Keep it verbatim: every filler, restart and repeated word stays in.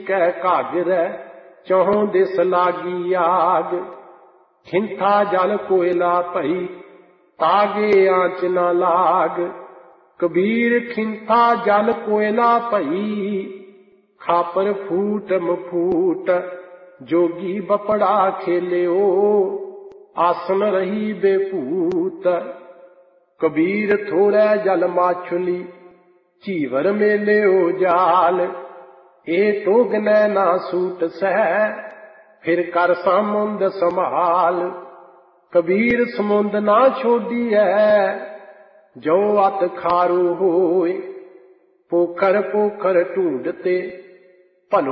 कै घागर चौं दिस लागी आग। खिंथा जल कोयला भई तागे आंच न लाग। कबीर खिंथा जल कोयला भई खापर फूट मफूट। जोगी बपड़ा खेलियो आसन रही बेपूत। कबीर थोड़े जल माछुली चीवर मेलियो जाल। ए तोगने ना सूट सह फिर कर समुंद संभाल। कबीर समुंद ना छोड़िए जो अत खारू होए। पोखर पोखर ढूंढते